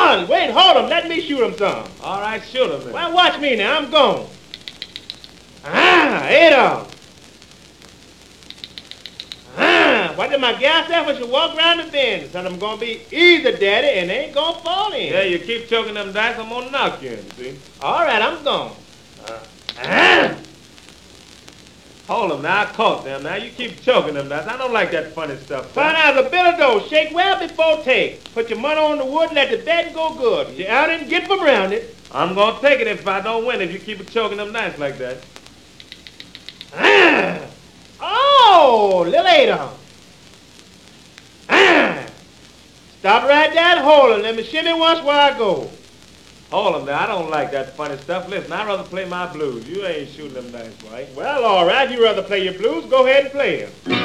Wait, hold him. Let me shoot him some. All right, shoot him then. Well, watch me now. I'm gone. 8 of them. What did my gas say? I should walk around the bend. So I'm going to be easy, Daddy, and they ain't going to fall in. Yeah, you keep choking them dice, I'm going to knock you in, see? All right, I'm gone. Hold them now, I caught them. Now you keep choking them dice. I don't like that funny stuff. Find out the bill though. Shake well before take. Put your money on the wood, let the betting go good. If you're out and get from around it. I'm going to take it if I don't win, if you keep choking them dice like that. Oh, little 8 of them. Stop right there and hold it. Let me shimmy once while I go. Hold them there. I don't like that funny stuff. Listen, I'd rather play my blues. You ain't shooting them dice, right? Well, all right. You rather play your blues? Go ahead and play them.